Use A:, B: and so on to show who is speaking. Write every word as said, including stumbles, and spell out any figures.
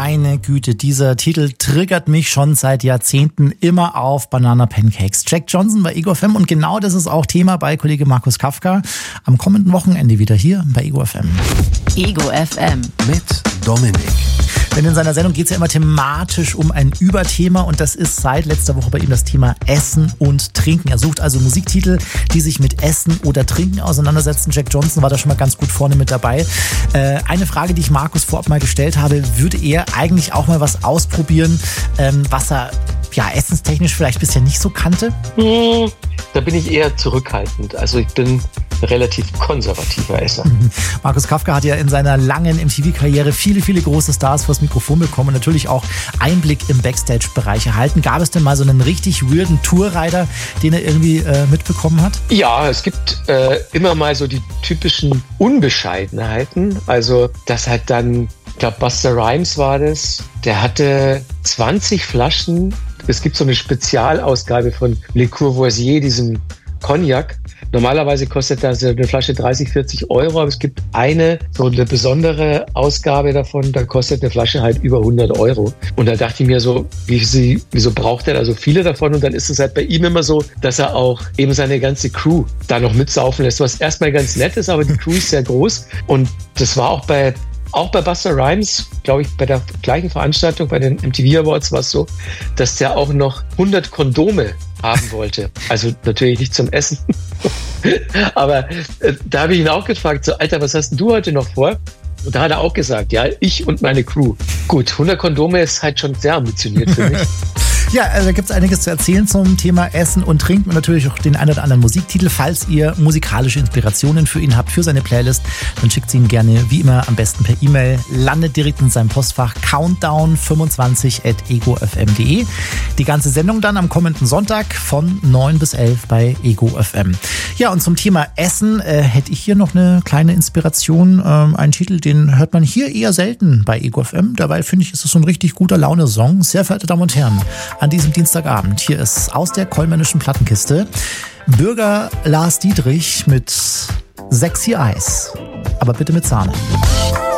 A: Meine Güte, dieser Titel triggert mich schon seit Jahrzehnten immer auf Banana Pancakes. Jack Johnson bei Ego F M und genau das ist auch Thema bei Kollege Markus Kafka am kommenden Wochenende wieder hier bei Ego F M.
B: Ego F M
C: mit Dominik.
A: Denn in seiner Sendung geht es ja immer thematisch um ein Überthema und das ist seit letzter Woche bei ihm das Thema Essen und Trinken. Er sucht also Musiktitel, die sich mit Essen oder Trinken auseinandersetzen. Jack Johnson war da schon mal ganz gut vorne mit dabei. Äh, eine Frage, die ich Markus vorab mal gestellt habe, würde er eigentlich auch mal was ausprobieren, ähm, was er ja essenstechnisch vielleicht bisher nicht so kannte?
D: Hm, da bin ich eher zurückhaltend. Also ich bin relativ konservativer Esser.
A: Mhm. Markus Kafka hat ja in seiner langen M T V-Karriere viele, viele große Stars vors Mikrofon bekommen und natürlich auch Einblick im Backstage-Bereich erhalten. Gab es denn mal so einen richtig weirden Tourrider, den er irgendwie äh, mitbekommen hat?
D: Ja, es gibt äh, immer mal so die typischen Unbescheidenheiten. Also das hat dann, ich glaube Busta Rhymes war das, der hatte zwanzig Flaschen. Es gibt so eine Spezialausgabe von Le Courvoisier, diesem Cognac. Normalerweise kostet das eine Flasche dreißig, vierzig Euro, aber es gibt eine, so eine besondere Ausgabe davon, da kostet eine Flasche halt über hundert Euro. Und da dachte ich mir so, wie sie, wieso braucht er da so viele davon? Und dann ist es halt bei ihm immer so, dass er auch eben seine ganze Crew da noch mitsaufen lässt, was erstmal ganz nett ist, aber die Crew ist sehr groß. Und das war auch bei Auch bei Busta Rhymes, glaube ich, bei der gleichen Veranstaltung, bei den M T V Awards war es so, dass der auch noch hundert Kondome haben wollte. Also natürlich nicht zum Essen. Aber äh, da habe ich ihn auch gefragt, so, Alter, was hast denn du heute noch vor? Und da hat er auch gesagt, ja, ich und meine Crew. Gut, hundert Kondome ist halt schon sehr ambitioniert für mich.
A: Ja, also da gibt es einiges zu erzählen zum Thema Essen und Trinken und natürlich auch den einen oder anderen Musiktitel. Falls ihr musikalische Inspirationen für ihn habt, für seine Playlist, dann schickt sie ihm gerne wie immer am besten per E-Mail. Landet direkt in seinem Postfach countdown fünfundzwanzig at ego f m punkt de. Die ganze Sendung dann am kommenden Sonntag von neun bis elf bei Ego F M. Ja, und zum Thema Essen äh, hätte ich hier noch eine kleine Inspiration. Ähm, einen Titel, den hört man hier eher selten bei Ego F M. Dabei finde ich, ist es so ein richtig guter Laune-Song. Sehr verehrte Damen und Herren, an diesem Dienstagabend. Hier ist aus der Kollmännischen Plattenkiste Bürger Lars Dietrich mit Sexy Eis. Aber bitte mit Sahne.